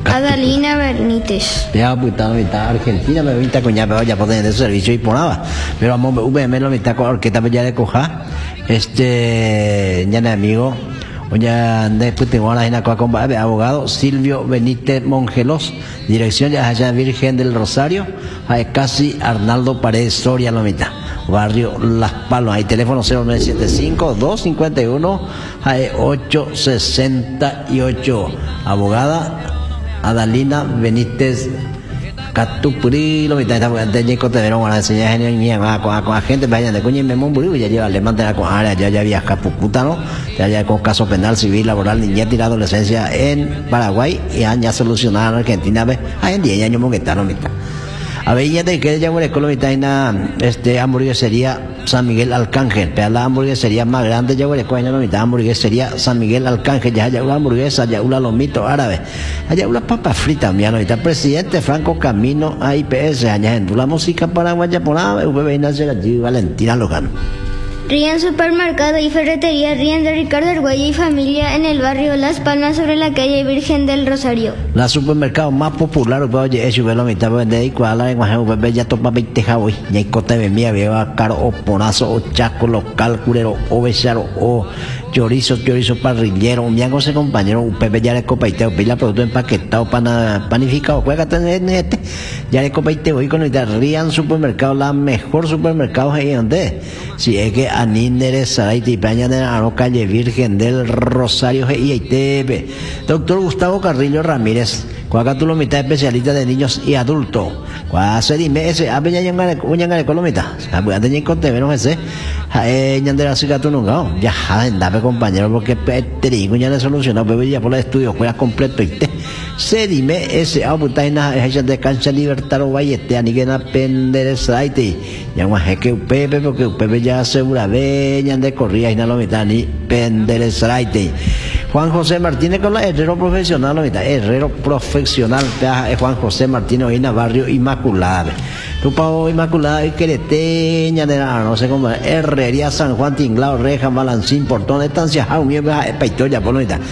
Adalina Benítez. Ya, puta, no está Argentina, me vinta con ya, pero ya pueden tener servicio y por nada. Pero vamos, VM lo mitad con orquesta ya de coja. Ya no amigo. Ya después tengo la gente con abogado Silvio Benítez Mongelos, dirección ya allá Virgen del Rosario, hay casi Arnaldo Paredes Soria lo mitad. Barrio Las Palmas, hay teléfono 0975-251-868. Abogada Adalina Benítez Catupuri, lo mitad de Nico te verán a enseñar con gente, vayan de coño me mumburí, ya lleva, le mandan con área, ya viaja puta, ¿no? Ya con caso penal, civil, laboral, niñez y la adolescencia en Paraguay y ya solucionada en Argentina, hay en 10 años que está, no mitad. A ver, ya te queda ya con la mitad hamburguesería San Miguel Arcángel, pero la hamburguesería más grande ya con la mitad hamburguesería San Miguel Arcángel, ya hay una hamburguesa, ya una lomito árabe, hay una papa frita, mi ahorita presidente Franco Camino a IPS, allá en la música paraguaya por nada, Valentina Lojano. Rian Supermercado y Ferretería Rian de Ricardo Arguello y familia en el barrio Las Palmas sobre la calle Virgen del Rosario. La supermercado más popular, oye, es lo mitad de igual, ya topa 20 hoy, ya hay cote de mía, vea caro o ponazo o chaco local, curero o besaro o chorizo parrillero, un miango ese compañero, un pepe ya le copaiteo, pila producto empaquetado, panificado, juega tener ya le copaiteo hoy con el Rian Supermercado, la mejor supermercado ahí donde, si es que Aníndere Saraiti Peña de la calle Virgen del Rosario y ITP. Doctor Gustavo Carrillo Ramírez, cuaca tu lo mitad especialista de niños y adultos. Cuase dime ese, a peña ñangare colomita. A peña en contemenos ese, ñandera siga tu nungao. Ya, dame compañero, porque te digo, ya le solucionó, pero ya por el estudio, juega completo y te. Se dime ese, a putaina, es de cancha libertad o vayete, a ninguna pendere Saraiti. Ya más es que Pepe, porque Pepe ya asegura, veñan de corría y no lo mitad ni pendere Saraiti. Juan José Martínez con la herrero profesional, lo mitad, herrero profesional, Juan José Martínez hoy en el barrio Inmaculada. Tu pavo Inmaculada y Quereteña de la, no sé cómo, Herrería San Juan Tinglao, Reja, Balancín, Portón, Estancia, Jaumie, Paitoya, por lo mitad,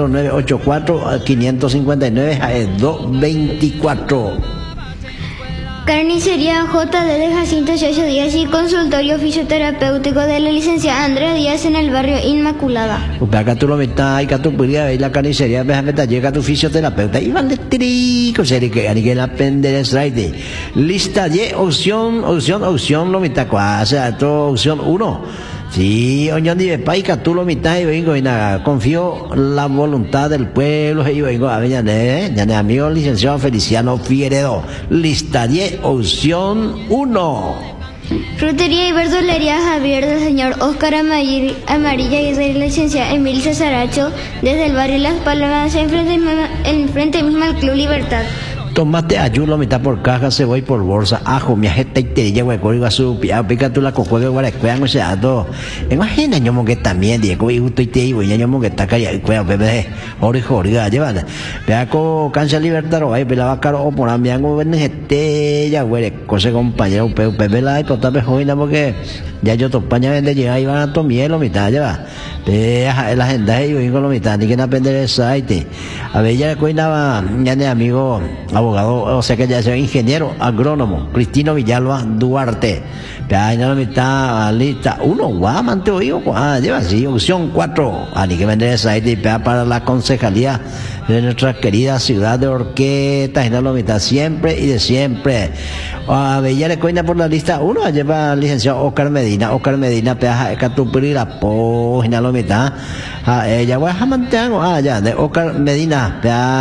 0984-559-224. Carnicería JD de Jacinto Chacho Díaz y consultorio fisioterapéutico de la licenciada Andrea Díaz en el barrio Inmaculada. Acá tú lo metas y que tú podrías ver la carnicería, llega tu fisioterapeuta y van de trico, que hay que aprender slide. Lista de opción, lo metas, o sea, opción 1. Sí, oñón de paica, tú lo mitad y vengo y nada, confío la voluntad del pueblo y vengo a ver, ya amigo licenciado Feliciano Figueredo, lista 10, opción 1. Frutería y verdulería Javier del señor Óscar Amarilla y de la licenciada Emilce Saracho desde el barrio Las Palmas enfrente mismo al Club Libertad. Tomate ayuno mitad por caja, cebolla por bolsa, ajo, miajeta y terilla, hueco, su pia, pica tú la coco de guaracuean, o sea, todo. Imagina, ñomo que también, Diego, y justo y te digo, ya ñomo que está callado, cuea, bebé, origa, llevada. Vea con cancha libertad, o ahí, pelaba caro, o por ambiango, venete, ya, güey, cosa compañero, pepe la, y potable joven, porque ya yo topaña vende, llega y van a tomar miel, mitad, lleva. Vea, la agenda, y vengo, lo mitad, ni que no aprender el site. A ver, ya le cuidaba, ya de amigo, abogado, o sea que ya sea ingeniero agrónomo, Cristino Villalba Duarte. Ya no la mitad lista 1, guamante oído, lleva así, opción 4, ni que vender esa para la concejalía de nuestra querida ciudad de Orqueta, y no la mitad siempre y de siempre. A ver, ya le cuenta por la lista 1, lleva el licenciado Oscar Medina, peaja Catupuri, la página la mitad. Ya voy a mantener, ya, de Oscar Medina,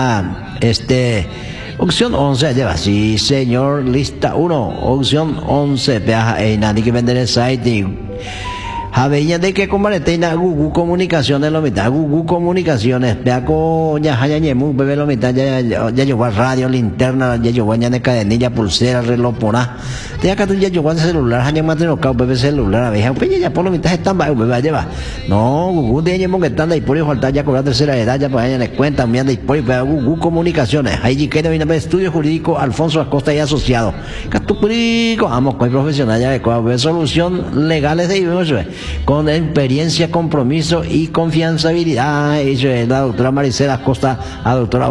opción 11, lleva, sí señor, lista 1, opción 11, peaja, nadie que vender el site. Javeña de que combareteina Gugu Comunicaciones lo mitad, Gugu Comunicaciones, peaco ya hayañemu, bebé lo mitad, ya llevó radio, linterna, ya llevó de cadenilla, pulsera, reloj porá. Te acá tú ya llevó celular, hayañemate no cau, bebé celular, abeja, pues ya por lo mitad están bebé lleva. No, Gugu de ñemo que están de por falta ya con la tercera edad, ya pues les cuenta, me anda y por Gugu Comunicaciones, ahí que viene a estudio jurídico Alfonso Acosta y asociado. Catupurico, vamos con el profesional ya de solución legales de IBM, con experiencia, compromiso y confianzabilidad. Ella es la doctora Maricela Acosta, la doctora